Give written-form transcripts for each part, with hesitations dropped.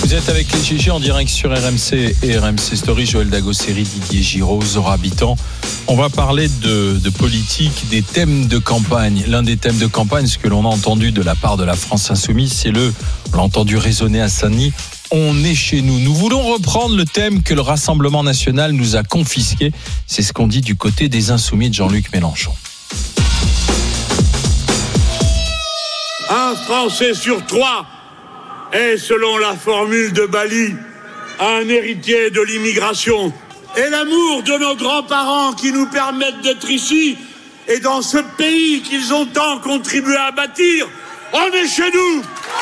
Vous êtes avec les GG en direct sur RMC et RMC Story. Joël Dagosseri, Didier Giraud, Zora Habitant. On va parler de politique, des thèmes de campagne. L'un des thèmes de campagne, ce que l'on a entendu de la part de la France Insoumise, c'est on l'a entendu résonner à Saint-Denis, on est chez nous. Nous voulons reprendre le thème que le Rassemblement National nous a confisqué. C'est ce qu'on dit du côté des Insoumis de Jean-Luc Mélenchon. Un Français sur 3 est, selon la formule de Bali, un héritier de l'immigration. Et l'amour de nos grands-parents qui nous permettent d'être ici et dans ce pays qu'ils ont tant contribué à bâtir, on est chez nous.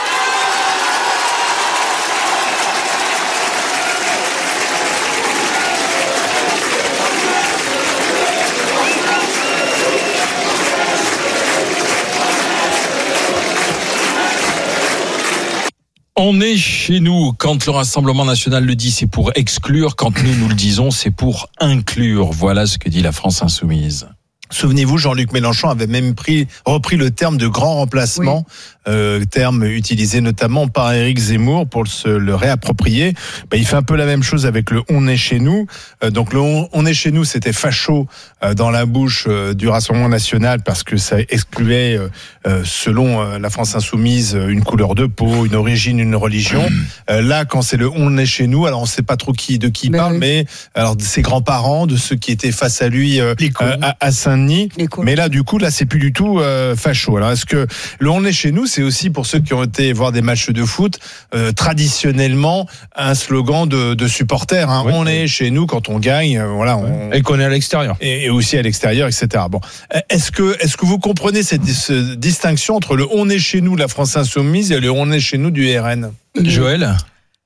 On est chez nous. Quand le Rassemblement National le dit, c'est pour exclure. Quand nous le disons, c'est pour inclure. Voilà ce que dit la France Insoumise. Souvenez-vous, Jean-Luc Mélenchon avait même repris le terme de grand remplacement, terme utilisé notamment par Éric Zemmour pour le réapproprier. Il fait un peu la même chose avec le « on est chez nous ». Donc le « on est chez nous », c'était facho dans la bouche du Rassemblement National parce que ça excluait, selon la France Insoumise, une couleur de peau, une origine, une religion. Là, quand c'est le « on est chez nous », alors on ne sait pas trop de qui il parle, mais alors de ses grands-parents, de ceux qui étaient face à lui à Saint-Denis. Mais là, du coup, c'est plus du tout facho. Alors, est-ce que le on est chez nous, c'est aussi pour ceux qui ont été voir des matchs de foot, traditionnellement un slogan de supporters. Hein. Oui, on est chez nous quand on gagne, voilà. Et qu'on est à l'extérieur. Et aussi à l'extérieur, etc. Bon, est-ce que vous comprenez cette distinction entre le on est chez nous, la France Insoumise, et le on est chez nous du RN? Joël,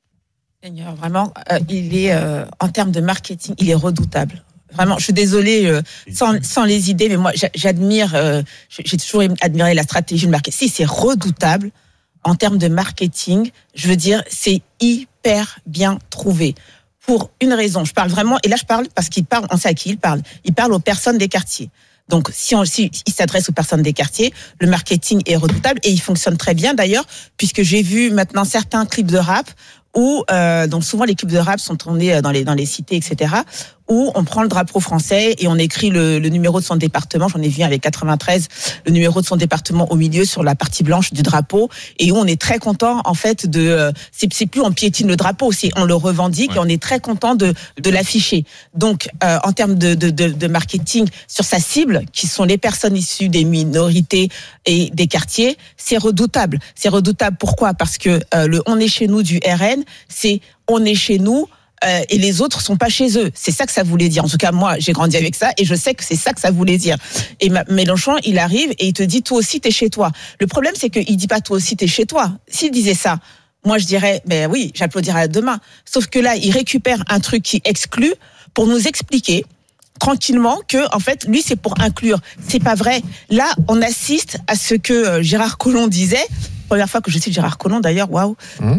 vraiment, il est en termes de marketing, il est redoutable. Vraiment, je suis désolée, sans les idées, mais moi, j'admire, j'ai toujours admiré la stratégie de marketing. Si c'est redoutable, en termes de marketing, je veux dire, c'est hyper bien trouvé. Pour une raison, je parle vraiment, et là je parle parce qu'il parle, on sait à qui il parle. Il parle aux personnes des quartiers. Donc, si il s'adresse aux personnes des quartiers, le marketing est redoutable et il fonctionne très bien d'ailleurs, puisque j'ai vu maintenant certains clips de rap où, donc souvent les clips de rap sont tournés dans les cités, etc., où on prend le drapeau français et on écrit le numéro de son département. J'en ai vu avec 93, le numéro de son département au milieu sur la partie blanche du drapeau, et où on est très content en fait c'est plus on piétine le drapeau, c'est on le revendique et on est très content de l'afficher. Donc en termes de marketing sur sa cible, qui sont les personnes issues des minorités et des quartiers, c'est redoutable. C'est redoutable pourquoi ? Parce que le on est chez nous du RN, c'est on est chez nous. Et les autres sont pas chez eux. C'est ça que ça voulait dire. En tout cas, moi, j'ai grandi avec ça et je sais que c'est ça que ça voulait dire. Et Mélenchon, il arrive et il te dit, toi aussi, t'es chez toi. Le problème, c'est qu'il dit pas, toi aussi, t'es chez toi. S'il disait ça, moi, je dirais, oui, j'applaudirais demain. Sauf que là, il récupère un truc qui exclut pour nous expliquer tranquillement que, en fait, lui, c'est pour inclure. C'est pas vrai. Là, on assiste à ce que Gérard Collomb disait. Première fois que je cite Gérard Collomb, d'ailleurs, waouh.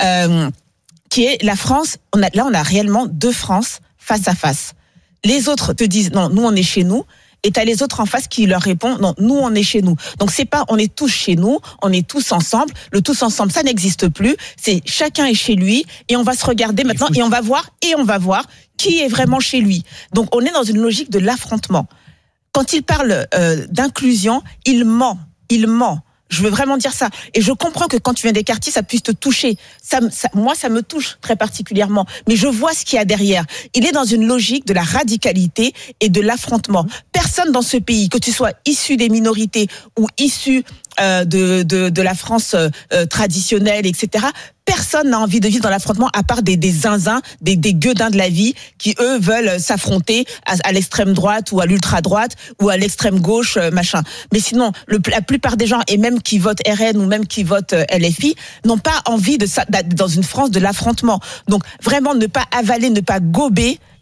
Qui est la France, on a réellement deux France face à face. Les autres te disent, non, nous on est chez nous, et t'as les autres en face qui leur répondent, non, nous on est chez nous. Donc c'est pas, on est tous chez nous, on est tous ensemble, le tous ensemble, ça n'existe plus, c'est chacun est chez lui, et on va se regarder maintenant, et on va voir qui est vraiment chez lui. Donc on est dans une logique de l'affrontement. Quand il parle d'inclusion, il ment. Je veux vraiment dire ça. Et je comprends que quand tu viens des quartiers, ça puisse te toucher. Moi, ça me touche très particulièrement. Mais je vois ce qu'il y a derrière. Il est dans une logique de la radicalité et de l'affrontement. Personne dans ce pays, que tu sois issu des minorités ou issu de la France traditionnelle, etc., personne n'a envie de vivre dans l'affrontement à part des zinzins, des gueudins de la vie qui, eux, veulent s'affronter à l'extrême droite ou à l'ultra-droite ou à l'extrême gauche, machin. Mais sinon, la plupart des gens, et même qui votent RN ou même qui votent LFI, n'ont pas envie d'être dans une France de l'affrontement. Donc, vraiment, ne pas avaler, ne pas gober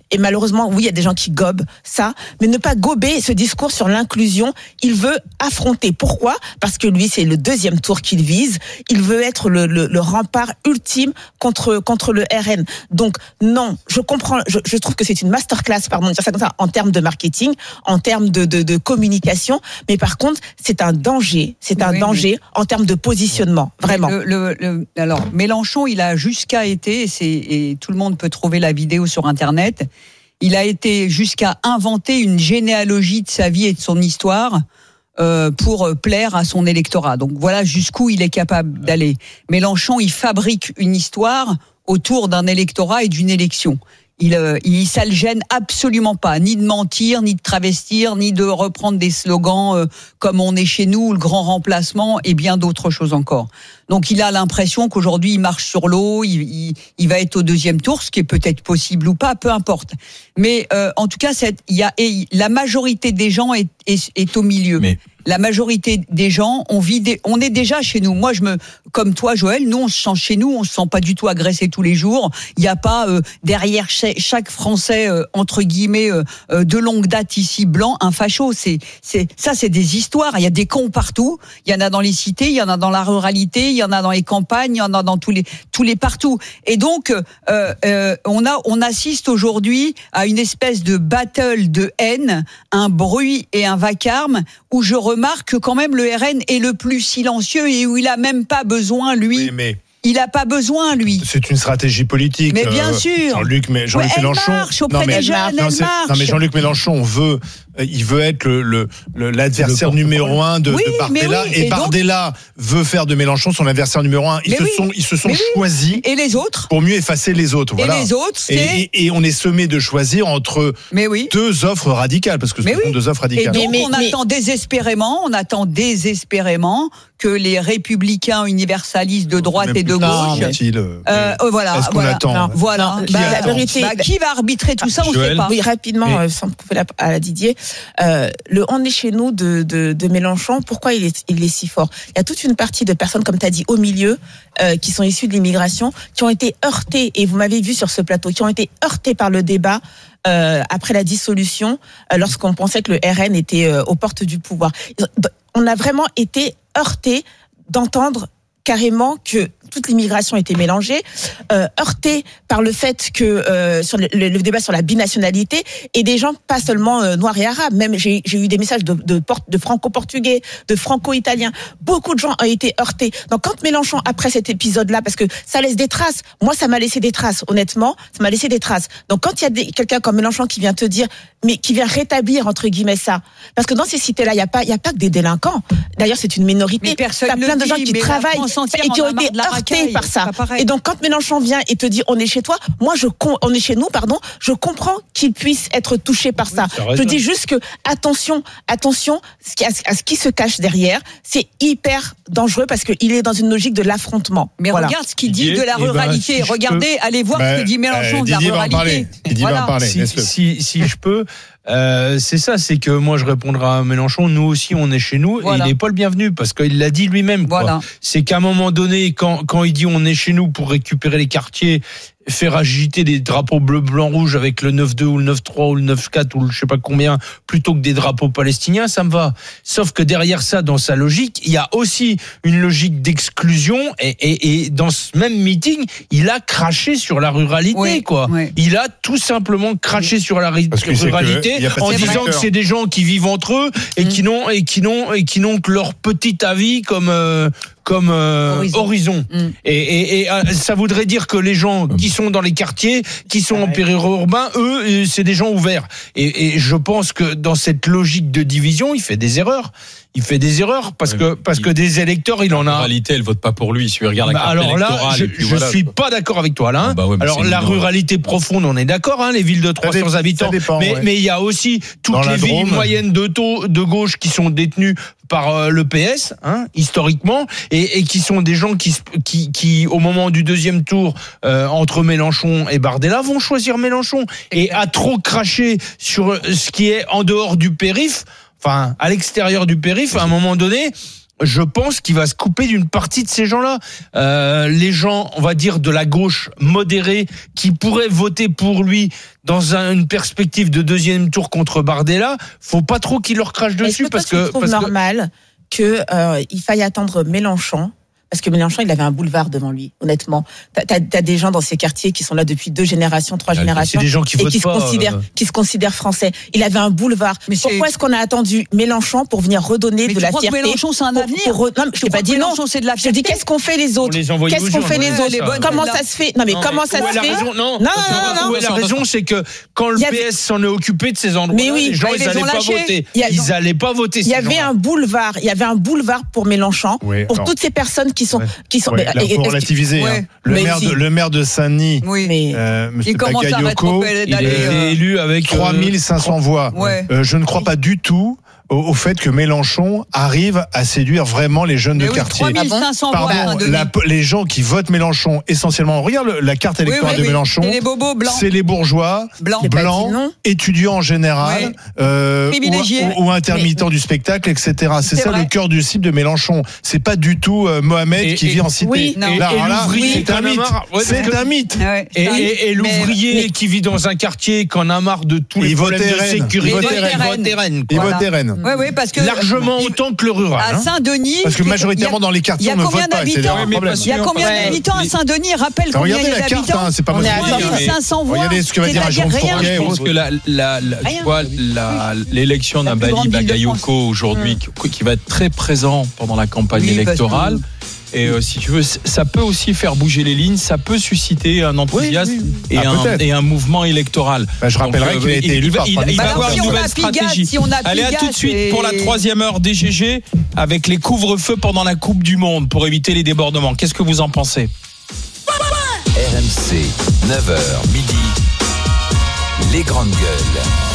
Et malheureusement, oui, il y a des gens qui gobent ça, mais ne pas gober ce discours sur l'inclusion. Il veut affronter. Pourquoi ? Parce que lui, c'est le deuxième tour qu'il vise. Il veut être le rempart ultime contre le RN. Donc non, je comprends. Je trouve que c'est une masterclass, pardon de dire ça comme ça, en termes de marketing, en termes de communication. Mais par contre, c'est un danger. C'est un danger en termes de positionnement, vraiment. Alors, Mélenchon, il a jusqu'à été, et tout le monde peut trouver la vidéo sur Internet, il a été jusqu'à inventer une généalogie de sa vie et de son histoire pour plaire à son électorat. Donc voilà jusqu'où il est capable d'aller. Mélenchon, il fabrique une histoire autour d'un électorat et d'une élection. Ça le gêne absolument pas, ni de mentir, ni de travestir, ni de reprendre des slogans comme on est chez nous, le grand remplacement et bien d'autres choses encore. Donc il a l'impression qu'aujourd'hui il marche sur l'eau, il va être au deuxième tour, ce qui est peut-être possible ou pas, peu importe. Mais en tout cas, la majorité des gens est au milieu. Mais la majorité des gens, on est déjà chez nous. Moi, comme toi, Joël, nous, on se sent chez nous, on se sent pas du tout agressé tous les jours. Il n'y a pas derrière chaque Français entre guillemets de longue date ici blanc un facho. C'est des histoires. Il y a des cons partout. Il y en a dans les cités, il y en a dans la ruralité, il y en a dans les campagnes, il y en a dans tous les partout. Et donc, on assiste aujourd'hui à une espèce de battle de haine, un bruit et un vacarme où je remarque que quand même le RN est le plus silencieux et où il a même pas besoin, lui. Oui, il n'a pas besoin, lui. C'est une stratégie politique. Mais bien sûr. Jean-Luc Mélenchon. Elle marche auprès des jeunes, elle marche. Non, mais Jean-Luc Mélenchon il veut être l'adversaire numéro 1 de Bardella. Et Bardella veut faire de Mélenchon son adversaire numéro 1. Ils se sont choisis. Et les autres ? Pour mieux effacer les autres. Voilà. Et les autres, et on est sommé de choisir entre deux offres radicales. Parce que ce sont deux offres radicales. Et donc, on attend désespérément que les républicains universalistes de droite et de gauche. Voilà. Est-ce qu'on attend ? Voilà. La vérité. Qui va arbitrer tout ça ? On ne sait pas. Oui, rapidement, sans couper à la Didier. Le on est chez nous de Mélenchon, pourquoi il est si fort ? Il y a toute une partie de personnes, comme tu as dit, au milieu, qui sont issues de l'immigration, qui ont été heurtées, et vous m'avez vu sur ce plateau, qui ont été heurtées par le débat après la dissolution, lorsqu'on pensait que le RN était aux portes du pouvoir. On a vraiment été heurtés d'entendre carrément que toute l'immigration était mélangée, heurtée par le fait que sur le débat sur la binationalité, et des gens pas seulement noirs et arabes, même j'ai eu des messages de franco-portugais, de franco-italiens, beaucoup de gens ont été heurtés. Donc quand Mélenchon, après cet épisode-là, parce que ça laisse des traces, moi ça m'a laissé des traces, honnêtement, ça m'a laissé des traces. Donc quand il y a quelqu'un comme Mélenchon qui vient te dire, mais qui vient rétablir entre guillemets ça, parce que dans ces cités-là, il y a pas que des délinquants. D'ailleurs, c'est une minorité. T'as plein de gens qui travaillent et qui ont été heurtés par ça. Et donc, quand Mélenchon vient et te dit on est chez toi, on est chez nous, pardon, je comprends qu'il puisse être touché par ça. Je dis juste que attention à ce qui se cache derrière, c'est hyper dangereux parce qu'il est dans une logique de l'affrontement. Mais regarde ce qu'il dit de la ruralité. Regardez, allez voir ce que dit Mélenchon de la ruralité. Didier va en parler. Si je peux. C'est ça, c'est que moi je répondrai à Mélenchon, nous aussi on est chez nous, et il n'est pas le bienvenu parce qu'il l'a dit lui-même. Voilà. C'est qu'à un moment donné, quand il dit on est chez nous pour récupérer les quartiers, faire agiter des drapeaux bleu, blanc, rouge avec le 9-2 ou le 9-3 ou le 9-4 ou le je sais pas combien, plutôt que des drapeaux palestiniens, ça me va. Sauf que derrière ça, dans sa logique, il y a aussi une logique d'exclusion, et dans ce même meeting, il a craché sur la ruralité, quoi. Oui. Il a tout simplement craché sur la ruralité en disant que c'est des gens qui vivent entre eux et qui n'ont que leur petit avis comme horizon. Et ça voudrait dire que les gens qui sont dans les quartiers, qui sont en périurbain, eux, c'est des gens ouverts. Et je pense que dans cette logique de division, il fait des erreurs. Parce que des électeurs, il en a. La ruralité, elle vote pas pour lui. Si tu regardes la carte électorale. Je suis pas d'accord avec toi là. Alors la ruralité profonde, on est d'accord. Les villes de 300 habitants. Mais il y a aussi toutes les villes moyennes de gauche qui sont détenues par le PS, historiquement, et qui sont des gens qui au moment du deuxième tour entre Mélenchon et Bardella vont choisir Mélenchon. Et à trop cracher sur ce qui est en dehors du périph', enfin à l'extérieur du périph', à un moment donné, je pense qu'il va se couper d'une partie de ces gens-là. Les gens, on va dire, de la gauche modérée, qui pourraient voter pour lui dans une perspective de deuxième tour contre Bardella, faut pas trop qu'il leur crache dessus. Parce que tu trouves normal qu'il faille attendre Mélenchon. Parce que Mélenchon, il avait un boulevard devant lui, honnêtement. T'as des gens dans ces quartiers qui sont là depuis 2 générations, 3 générations. C'est des gens qui votent pas. Qui se considèrent français. Il avait un boulevard. Mais pourquoi est-ce qu'on a attendu Mélenchon pour venir redonner de la fierté? Mais Mélenchon, c'est un avenir. Non, je t'ai pas dit non. C'est de la fierté. Je dis, qu'est-ce qu'on fait les autres? Qu'est-ce qu'on fait les autres? Comment ça se fait? Non, mais comment ça se fait? Non. La raison, c'est que quand le PS s'en est occupé de ces endroits, les gens, ils allaient pas voter. Ils allaient pas voter. Il y avait un boulevard. Il y avait un boulevard pour Mélenchon, pour toutes ces personnes qui sont. Pour relativiser, le maire de Saint-Denis, il commence à il est élu avec 3500 voix. Je ne crois pas du tout au fait que Mélenchon arrive à séduire vraiment les jeunes de quartier. 3500 Pardon, les gens qui votent Mélenchon essentiellement, regarde la carte électorale de Mélenchon, les bobos blancs, c'est les bourgeois blancs, étudiants en général, ou intermittents du spectacle, etc. C'est ça le cœur du cible de Mélenchon. C'est pas du tout Mohamed qui vit en cité. C'est un mythe. Et l'ouvrier qui vit dans un quartier qui en a marre de tous les problèmes de sécurité, il vote RN. Oui, parce que largement autant que le rural. À Saint-Denis, parce que majoritairement dans les quartiers, on ne vote pas. Il y a combien d'habitants à Saint-Denis? Rappelle combien il y a d'habitants. Regardez la carte, c'est pas mal. 500 voix. Regardez ce que va dire un Jean Fourquet. Je pense que l'élection d'Ambali Bagayoko aujourd'hui, qui va être très présent pendant la campagne électorale. Et si tu veux, ça peut aussi faire bouger les lignes, ça peut susciter un enthousiasme et un mouvement électoral. Je rappellerai qu'il a été élu par il va avoir une nouvelle stratégie. Allez, à tout de suite pour la 3e heure DGG avec les couvre-feux pendant la Coupe du Monde pour éviter les débordements. Qu'est-ce que vous en pensez? RMC, 9h midi, les grandes gueules.